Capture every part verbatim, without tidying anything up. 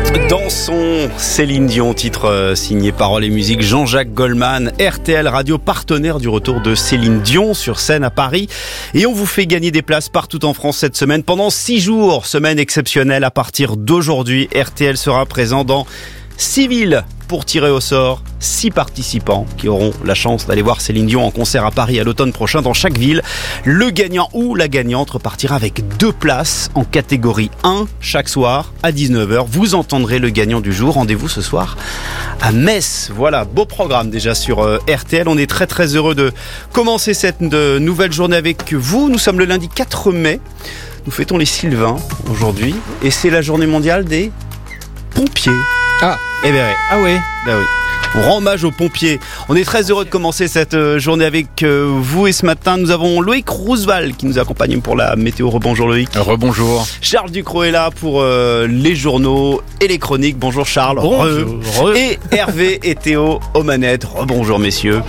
Dansons, Céline Dion, titre euh, signé Paroles et Musique Jean-Jacques Goldman, R T L Radio, partenaire du retour de Céline Dion sur scène à Paris. Et on vous fait gagner des places partout en France cette semaine pendant six jours. Semaine exceptionnelle à partir d'aujourd'hui. R T L sera présent dans six villes pour tirer au sort six participants qui auront la chance d'aller voir Céline Dion en concert à Paris à l'automne prochain dans chaque ville. Le gagnant ou la gagnante repartira avec deux places en catégorie un chaque soir à dix-neuf heures. Vous entendrez le gagnant du jour. Rendez-vous ce soir à Metz. Voilà, beau programme déjà sur euh, R T L. On est très très heureux de commencer cette de, nouvelle journée avec vous. Nous sommes le lundi quatre mai. Nous fêtons les Sylvains aujourd'hui et c'est la journée mondiale des pompiers. Ah, eh bien, ah ouais. Ben oui. On rend hommage aux pompiers. On est très heureux de commencer cette journée avec vous et ce matin nous avons Loïc Roosevelt qui nous accompagne pour la météo. Rebonjour Loïc. Rebonjour. Charles Ducrot est là pour euh, les journaux et les chroniques. Bonjour Charles. Bonjour. Re. Et Hervé et Théo aux manettes. Rebonjour messieurs.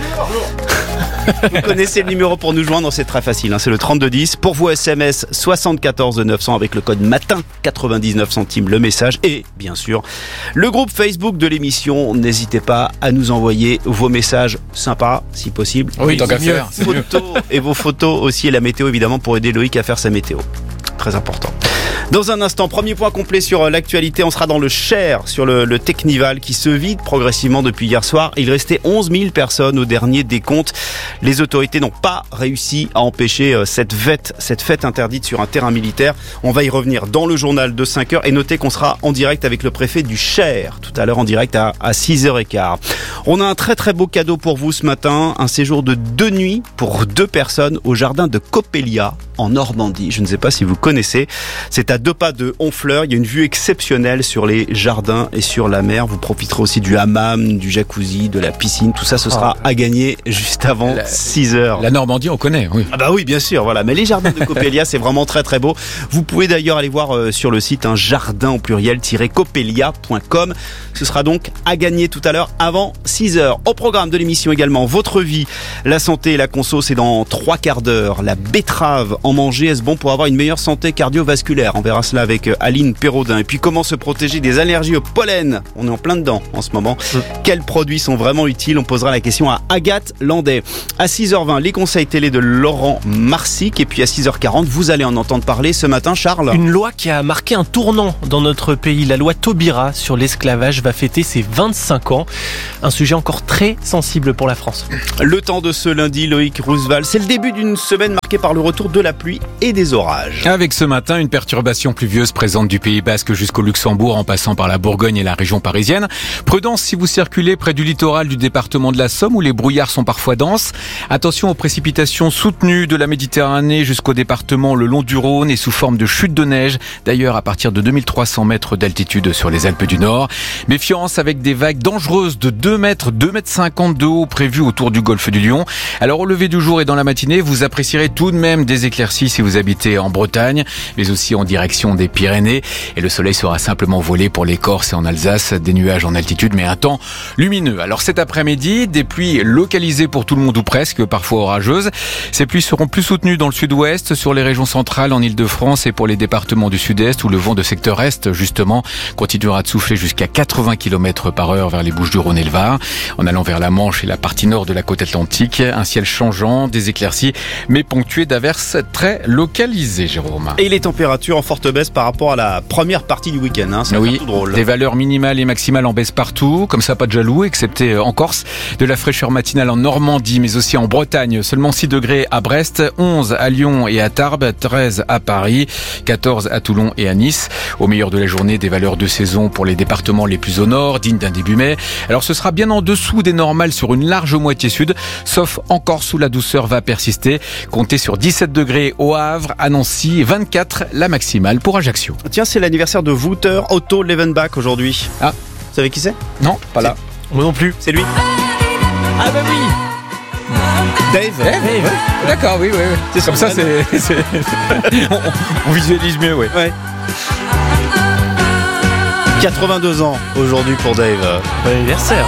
Vous connaissez le numéro pour nous joindre, c'est très facile, hein, c'est le trente-deux dix. Pour vos S M S, soixante-quatorze neuf cents avec le code matin, quatre-vingt-dix-neuf centimes le message. Et bien sûr, le groupe Facebook de l'émission. N'hésitez pas à nous envoyer vos messages sympas, si possible. Oui, tant qu'à faire. Photos et vos photos aussi et la météo évidemment pour aider Loïc à faire sa météo. Très important. Dans un instant, premier point complet sur l'actualité, on sera dans le Cher, sur le, le Technival qui se vide progressivement depuis hier soir. Il restait onze mille personnes au dernier décompte. Les autorités n'ont pas réussi à empêcher cette fête, cette fête interdite sur un terrain militaire. On va y revenir dans le journal de cinq heures et notez qu'on sera en direct avec le préfet du Cher, tout à l'heure en direct à, à six heures quinze. On a un très très beau cadeau pour vous ce matin, un séjour de deux nuits pour deux personnes au jardin de Coppelia en Normandie. Je ne sais pas si vous connaissez, c'est à deux pas de Honfleur, il y a une vue exceptionnelle sur les jardins et sur la mer. Vous profiterez aussi du hammam, du jacuzzi, de la piscine, tout ça ce sera à gagner juste avant la, six heures. La Normandie on connaît, oui. Ah bah oui bien sûr, voilà. Mais les jardins de Coppelia c'est vraiment très très beau. Vous pouvez d'ailleurs aller voir euh, sur le site un jardin au pluriel-coppelia point com. Ce sera donc à gagner tout à l'heure avant six heures. Au programme de l'émission également, votre vie, la santé et la conso, c'est dans trois quarts d'heure. La betterave en manger, est-ce bon pour avoir une meilleure santé cardiovasculaire? On verra cela avec Aline Perraudin. Et puis comment se protéger des allergies au pollen? On est en plein dedans en ce moment. Mmh. Quels produits sont vraiment utiles? On posera la question à Agathe Landais. À six heures vingt, les conseils télé de Laurent Marsic. Et puis à six heures quarante, vous allez en entendre parler ce matin, Charles. Une loi qui a marqué un tournant dans notre pays. La loi Taubira sur l'esclavage va fêter ses vingt-cinq ans. Un sujet encore très sensible pour la France. Le temps de ce lundi, Loïc Roosevelt, c'est le début d'une semaine marquée par le retour de la pluie et des orages. Avec ce matin, une perturbation pluvieuse présente du Pays Basque jusqu'au Luxembourg en passant par la Bourgogne et la région parisienne. Prudence si vous circulez près du littoral du département de la Somme où les brouillards sont parfois denses. Attention aux précipitations soutenues de la Méditerranée jusqu'au département le long du Rhône et sous forme de chute de neige. D'ailleurs, à partir de deux mille trois cents mètres d'altitude sur les Alpes du Nord. Méfiance avec des vagues dangereuses de deux mètres, deux mètres cinquante de haut prévues autour du golfe du Lion. Alors au lever du jour et dans la matinée, vous apprécierez tout de même des éclaircies si vous habitez en Bretagne, mais aussi en direction des Pyrénées. Et le soleil sera simplement volé pour les Corses et en Alsace. Des nuages en altitude, mais un temps lumineux. Alors cet après-midi, des pluies localisées pour tout le monde ou presque, parfois orageuses. Ces pluies seront plus soutenues dans le sud-ouest, sur les régions centrales, en Ile-de-France et pour les départements du sud-est où le vent de secteur est, justement, continuera de souffler jusqu'à quatre-vingts kilomètres par heure vers les Bouches-du-Rhône et le Var. En allant vers la Manche et la partie nord de la côte atlantique, un ciel changeant, des éclaircies, mais ponctué d'averses très localisées, Jérôme. Et les températures en forte baisse par rapport à la première partie du week-end, hein, c'est oui, tout drôle. Des valeurs minimales et maximales en baisse partout, comme ça pas de jaloux, excepté en Corse. De la fraîcheur matinale en Normandie, mais aussi en Bretagne. Seulement six degrés à Brest, onze à Lyon et à Tarbes, treize à Paris, quatorze à Toulon et à Nice. Au meilleur de la journée, des valeurs de saison pour les départements les plus au nord, dignes d'un début mai. Alors ce sera bien en dessous des normales sur une large moitié sud, sauf en Corse où la douceur va persister. Comptez sur dix-sept degrés au Havre, à Nancy, vingt-quatre la maximale pour Ajaccio. Tiens, c'est l'anniversaire de Wouter Otto Levenbach aujourd'hui. Ah, vous savez qui c'est? Non, pas là. Moi non plus. C'est lui. Ah bah oui. Dave. Dave, ouais. D'accord, oui, oui, oui. C'est comme ça, c'est, c'est... on, on visualise mieux, oui. Ouais. quatre-vingt-deux ans aujourd'hui pour Dave. Bon anniversaire.